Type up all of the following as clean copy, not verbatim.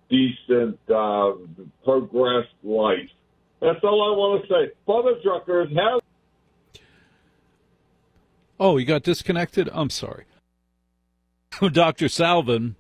decent, progressed life. That's all I want to say. Father Druckers have... Oh, you got disconnected? I'm sorry. Dr. Salvin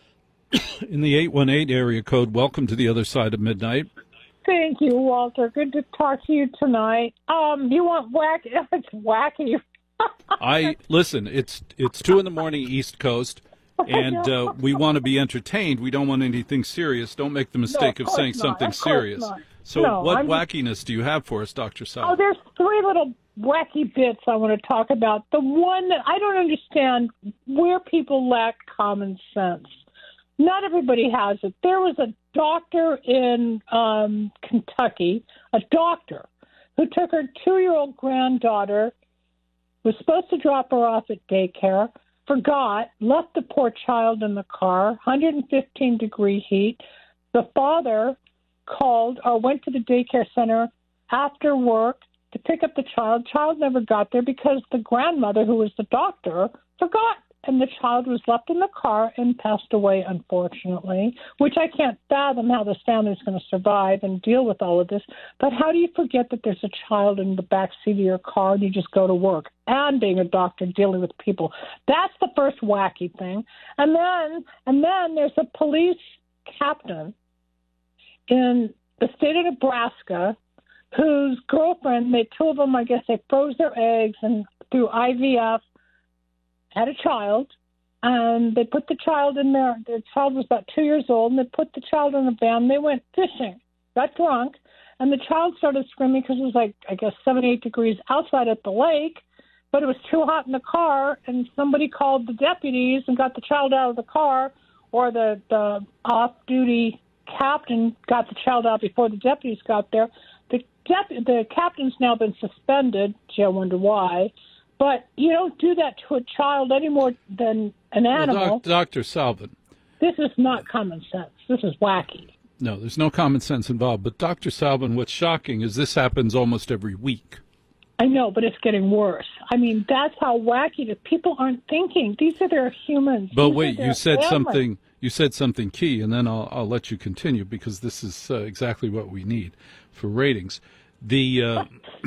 in the 818 area code. Welcome to the other side of midnight. Thank you, Walter. Good to talk to you tonight. You want wacky? It's wacky. Listen. It's 2 a.m. East Coast, and we want to be entertained. We don't want anything serious. Don't make the mistake of saying something serious. So, what wackiness do you have for us, Dr. Salvin? Oh, there's 3 little wacky bits I want to talk about. The one that I don't understand where people lack common sense. Not everybody has it. There was a doctor in Kentucky, a doctor, who took her 2-year-old granddaughter, was supposed to drop her off at daycare, forgot, left the poor child in the car, 115-degree heat. The father called or went to the daycare center after work to pick up the child. Child never got there because the grandmother, who was the doctor, forgot. And the child was left in the car and passed away, unfortunately, which I can't fathom how this family is going to survive and deal with all of this. But how do you forget that there's a child in the back seat of your car and you just go to work and being a doctor dealing with people? That's the first wacky thing. And then there's a police captain in the state of Nebraska whose girlfriend made 2 of them, I guess they froze their eggs and through IVF, had a child, and they put the child in there. The child was about 2 years old, and they put the child in a van. They went fishing, got drunk, and the child started screaming because it was like, I guess, 78 degrees outside at the lake, but it was too hot in the car, and somebody called the deputies and got the child out of the car, or the off-duty captain got the child out before the deputies got there. The captain's now been suspended. Gee, I wonder why. But you don't do that to a child any more than an animal. Well, Dr. Salvin. This is not common sense. This is wacky. No, there's no common sense involved. But Dr. Salvin, what's shocking is this happens almost every week. I know, but it's getting worse. I mean, that's how wacky it is. People aren't thinking. These are their humans. But wait, you said something. You said something key, and then I'll let you continue because this is exactly what we need for ratings. The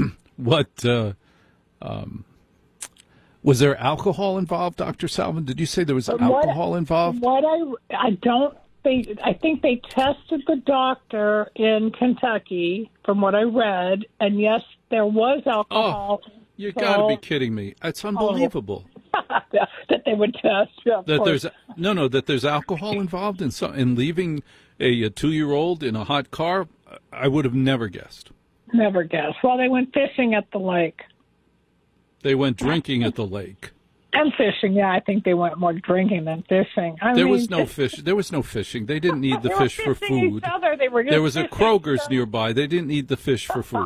was there alcohol involved, Dr. Salvin? Did you say there was alcohol involved? I think they tested the doctor in Kentucky, from what I read, and yes, there was alcohol. Oh, you got to be kidding me! It's unbelievable. That they would test. Yeah, that there's alcohol involved in leaving a 2-year-old in a hot car. I would have never guessed. Never guessed. Well, they went fishing at the lake. They went drinking at the lake. And fishing, yeah. I think they went more drinking than fishing. There was no fishing. They didn't need the fish for food. There was a Kroger's nearby. They didn't need the fish for food.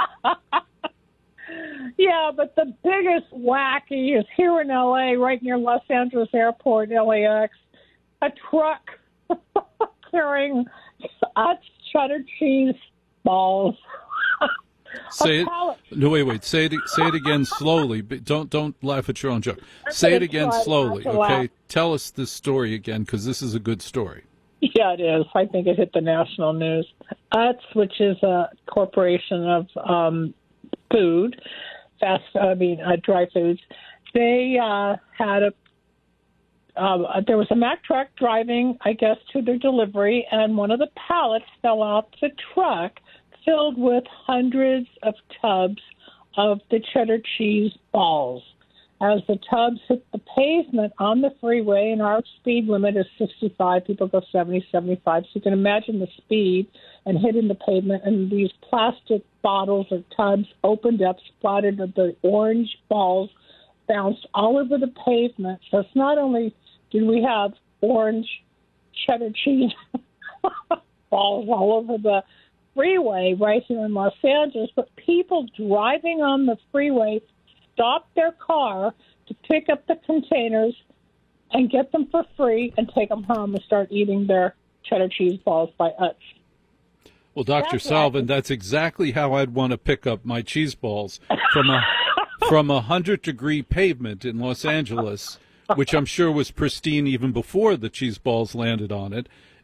Yeah, but the biggest wacky is here in L.A., right near Los Angeles Airport, LAX, a truck carrying cheddar cheese balls. Say it. No, wait. Say it again slowly. Don't laugh at your own joke. Say it again slowly, okay? Tell us this story again, because this is a good story. Yeah, it is. I think it hit the national news. Utz, which is a corporation of food, dry foods. They had there was a Mack truck driving, I guess, to their delivery, and one of the pallets fell off the truck, filled with hundreds of tubs of the cheddar cheese balls. As the tubs hit the pavement on the freeway, and our speed limit is 65, people go 70, 75, so you can imagine the speed, and hitting the pavement, and these plastic bottles or tubs opened up, splattered, the orange balls bounced all over the pavement. So it's not only did we have orange cheddar cheese balls all over the freeway right here in Los Angeles, but people driving on the freeway stopped their car to pick up the containers and get them for free and take them home and start eating their cheddar cheese balls by Utz. Well, Dr. Salvin, that's exactly how I'd want to pick up my cheese balls from a 100-degree pavement in Los Angeles, which I'm sure was pristine even before the cheese balls landed on it.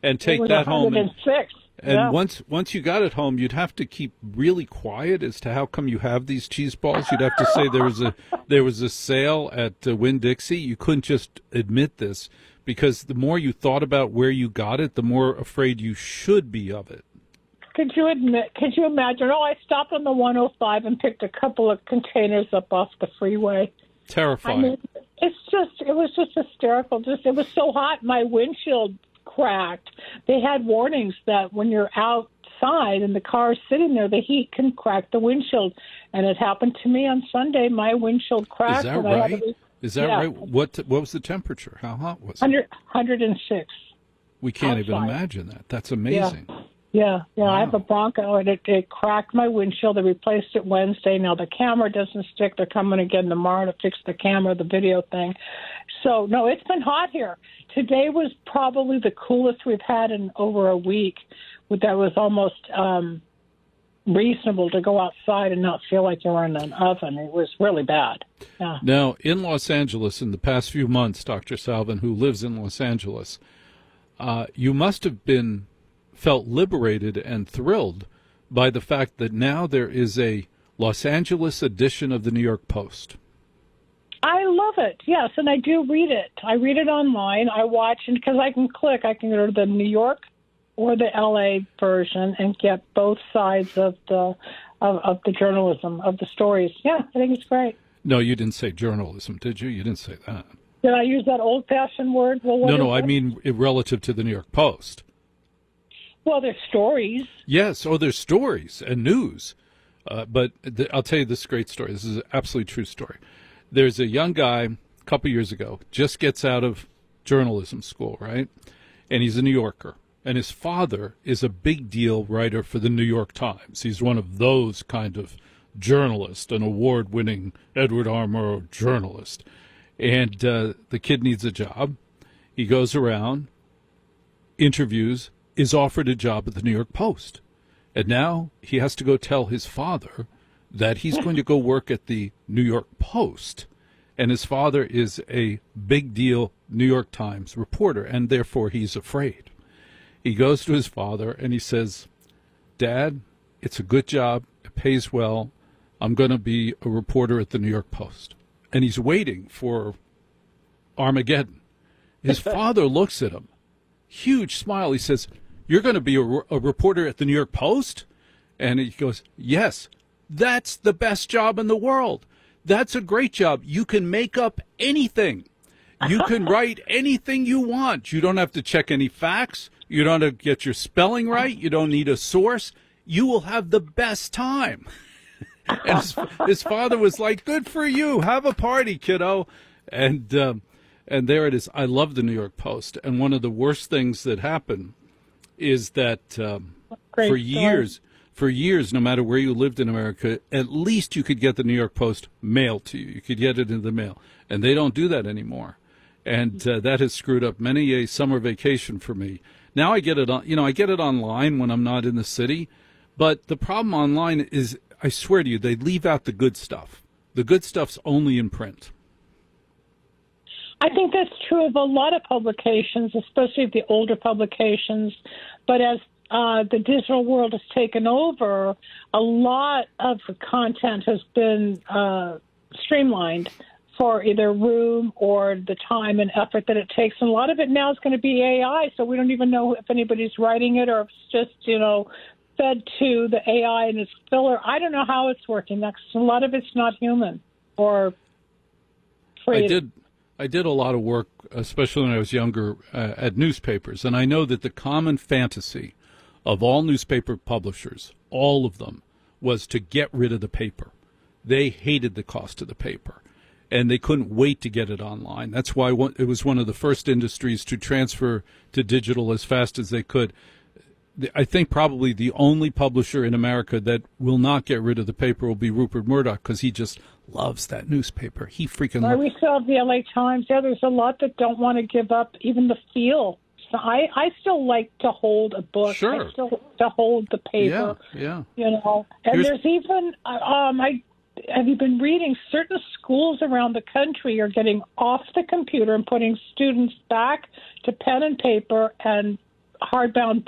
and take that home. 106. And once you got it home, you'd have to keep really quiet as to how come you have these cheese balls. You'd have to say there was a sale at Winn-Dixie. You couldn't just admit this, because the more you thought about where you got it, the more afraid you should be of it. Could you imagine? Oh, I stopped on the 105 and picked a couple of containers up off the freeway. Terrifying. I mean, it was just hysterical. It was so hot, my windshield cracked. They had warnings that when you're outside and the car is sitting there, the heat can crack the windshield. And it happened to me on Sunday. My windshield cracked. Is that right? Is that right? What was the temperature? How hot was it? 106. We can't even imagine that. That's amazing. Yeah. Wow. I have a Bronco, and it cracked my windshield. They replaced it Wednesday. Now the camera doesn't stick. They're coming again tomorrow to fix the camera, the video thing. So, no, it's been hot here. Today was probably the coolest we've had in over a week. That was almost reasonable to go outside and not feel like you were in an oven. It was really bad. Yeah. Now, in Los Angeles, in the past few months, Dr. Salvin, who lives in Los Angeles, you must have felt liberated and thrilled by the fact that now there is a Los Angeles edition of the New York Post. I love it, yes, and I do read it. I read it online. I watch, and because I can go to the New York or the L.A. version and get both sides of the journalism, of the stories. Yeah, I think it's great. No, you didn't say journalism, did you? You didn't say that. Did I use that old-fashioned word? Well, no, I mean relative to the New York Post. Well, there's stories. Yes, there's stories and news. But I'll tell you this great story. This is an absolutely true story. There's a young guy a couple years ago, just gets out of journalism school, right? And he's a New Yorker. And his father is a big deal writer for the New York Times. He's one of those kind of journalists, an award-winning Edward R. Murrow journalist. And the kid needs a job. He goes around, interviews, is offered a job at the New York Post. And now he has to go tell his father that he's going to go work at the New York Post. And his father is a big deal New York Times reporter, and therefore he's afraid. He goes to his father and he says, "Dad, it's a good job. It pays well. I'm going to be a reporter at the New York Post." And he's waiting for Armageddon. His father looks at him, huge smile. He says, "You're going to be a reporter at the New York Post?" And he goes, "Yes, that's the best job in the world. That's a great job. You can make up anything. You can write anything you want. You don't have to check any facts. You don't have to get your spelling right. You don't need a source. You will have the best time." And his father was like, "Good for you. Have a party, kiddo." And there it is. I love the New York Post. And one of the worst things that happened is that for years, no matter where you lived in America, at least you could get the New York Post mailed to you. You could get it in the mail. And they don't do that anymore. And that has screwed up many a summer vacation for me. Now I get it I get it online when I'm not in the city. But the problem online is, I swear to you, they leave out the good stuff. The good stuff's only in print. I think that's true of a lot of publications, especially the older publications. But as the digital world has taken over, a lot of the content has been streamlined for either room or the time and effort that it takes. And a lot of it now is going to be AI, so we don't even know if anybody's writing it or if it's just, fed to the AI and it's filler. I don't know how it's working. A lot of it's not human or creative. I did a lot of work, especially when I was younger, at newspapers, and I know that the common fantasy of all newspaper publishers, all of them, was to get rid of the paper. They hated the cost of the paper, and they couldn't wait to get it online. That's why it was one of the first industries to transfer to digital as fast as they could. I think probably the only publisher in America that will not get rid of the paper will be Rupert Murdoch, because he just loves that newspaper. He freaking loves it. We still have the LA Times. Yeah, there's a lot that don't want to give up even the feel. So I still like to hold a book. Sure. I still like to hold the paper. Yeah. And there's even, have you been reading, certain schools around the country are getting off the computer and putting students back to pen and paper and hardbound